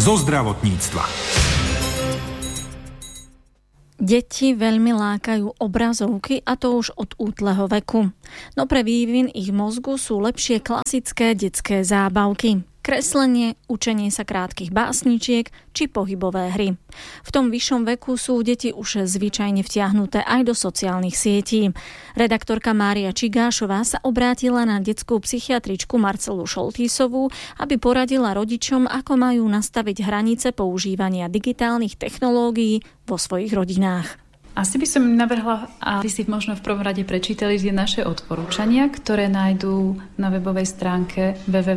zo zdravotníctva. Deti veľmi lákajú obrazovky, a to už od útleho veku. No pre vývin ich mozgu sú lepšie klasické detské zábavky. Kreslenie, učenie sa krátkych básničiek či pohybové hry. V tom vyššom veku sú deti už zvyčajne vtiahnuté aj do sociálnych sietí. Redaktorka Mária Čigášová sa obrátila na detskú psychiatričku Marcelu Šoltísovú, aby poradila rodičom, ako majú nastaviť hranice používania digitálnych technológií vo svojich rodinách. Asi by som navrhla, aby si možno v prvom rade prečítali tie naše odporúčania, ktoré nájdú na webovej stránke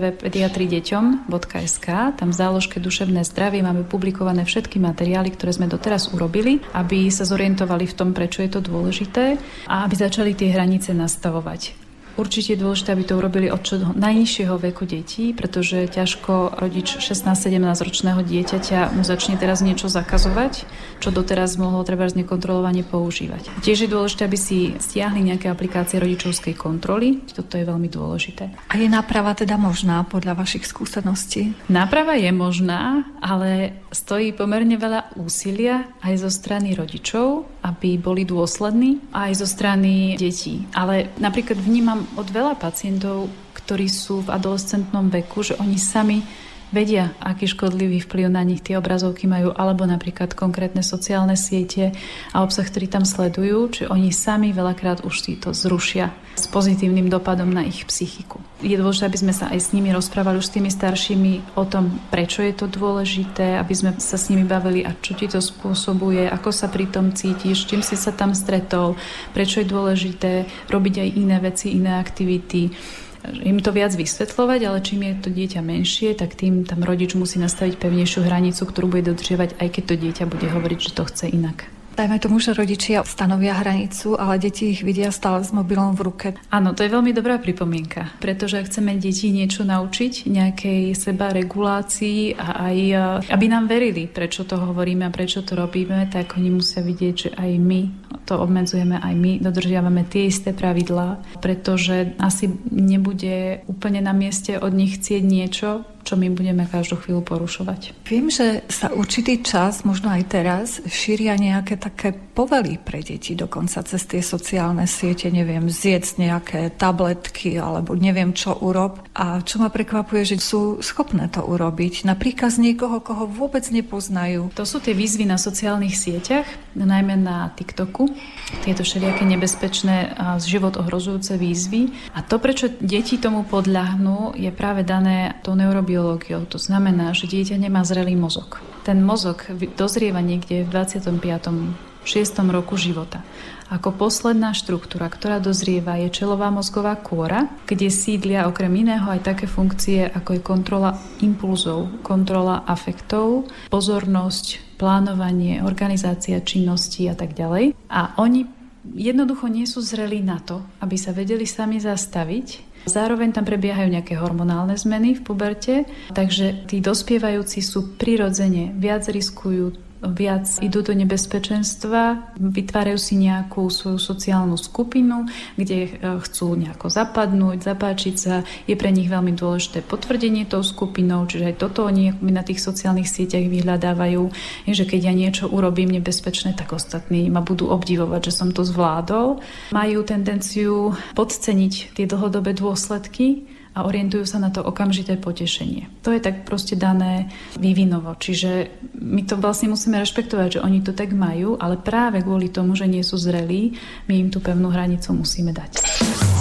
www.pediatrideťom.sk. Tam v záložke duševné zdravie máme publikované všetky materiály, ktoré sme doteraz urobili, aby sa zorientovali v tom, prečo je to dôležité a aby začali tie hranice nastavovať. Určite je dôležité, aby to urobili od čo najnižšieho veku detí, pretože ťažko rodič 16-17 ročného dieťaťa mu začne teraz niečo zakazovať, čo doteraz mohlo trebárs nekontrolovane používať. Tiež je dôležité, aby si stiahli nejaké aplikácie rodičovskej kontroly. Toto je veľmi dôležité. A je náprava teda možná podľa vašich skúseností? Náprava je možná, ale stojí pomerne veľa úsilia aj zo strany rodičov, aby boli dôslední, aj zo strany detí. Ale napríklad vnímam od veľa pacientov, ktorí sú v adolescentnom veku, že oni sami vedia, aký škodlivý vplyv na nich tie obrazovky majú, alebo napríklad konkrétne sociálne siete a obsah, ktorý tam sledujú, či oni sami veľakrát už si to zrušia s pozitívnym dopadom na ich psychiku. Je dôležité, aby sme sa aj s nimi rozprávali, už s tými staršími o tom, prečo je to dôležité, aby sme sa s nimi bavili a čo ti to spôsobuje, ako sa pri tom cítiš, čím si sa tam stretol, prečo je dôležité robiť aj iné veci, iné aktivity. Im to viac vysvetľovať, ale čím je to dieťa menšie, tak tým tam rodič musí nastaviť pevnejšiu hranicu, ktorú bude dodržiavať, aj keď to dieťa bude hovoriť, že to chce inak. Dajme tomu, že rodičia stanovia hranicu, ale deti ich vidia stále s mobilom v ruke. Áno, to je veľmi dobrá pripomienka, pretože ak chceme deti niečo naučiť, nejakej sebaregulácii a aj aby nám verili, prečo to hovoríme a prečo to robíme, tak oni musia vidieť, že aj my to obmedzujeme, aj my dodržiavame tie isté pravidlá, pretože asi nebude úplne na mieste od nich chcieť niečo, čo my budeme každú chvíľu porušovať. Viem, že sa určitý čas, možno aj teraz, šíria nejaké také povely pre deti, dokonca cez tie sociálne siete, neviem, zjedz nejaké tabletky, alebo neviem čo urob. A čo ma prekvapuje, že sú schopné to urobiť. Na príkaz niekoho, koho vôbec nepoznajú. To sú tie výzvy na sociálnych sieťach, najmä na TikToku. Tieto všelijaké nebezpečné a život ohrozujúce výzvy. A to, prečo deti tomu podľahnú, je práve dané tou neurobiológiou. To znamená, že dieťa nemá zrelý mozog. Ten mozog dozrieva niekde v 25. 6. roku života. Ako posledná štruktúra, ktorá dozrieva, je čelová mozgová kôra, kde sídlia okrem iného aj také funkcie, ako je kontrola impulzov, kontrola afektov, pozornosť, plánovanie, organizácia činností a tak ďalej. A oni jednoducho nie sú zrelí na to, aby sa vedeli sami zastaviť. Zároveň tam prebiehajú nejaké hormonálne zmeny v puberte, takže tí dospievajúci sú prirodzene viac riskujú, viac idú do nebezpečenstva, vytvárajú si nejakú svoju sociálnu skupinu, kde chcú nejako zapadnúť, zapáčiť sa. Je pre nich veľmi dôležité potvrdenie tou skupinou, čiže aj toto oni na tých sociálnych sieťach vyhľadávajú, že keď ja niečo urobím nebezpečné, tak ostatní ma budú obdivovať, že som to zvládol. Majú tendenciu podceniť tie dlhodobé dôsledky a orientujú sa na to okamžité potešenie. To je tak proste dané vývinovo. Čiže my to vlastne musíme rešpektovať, že oni to tak majú, ale práve kvôli tomu, že nie sú zrelí, my im tú pevnú hranicu musíme dať.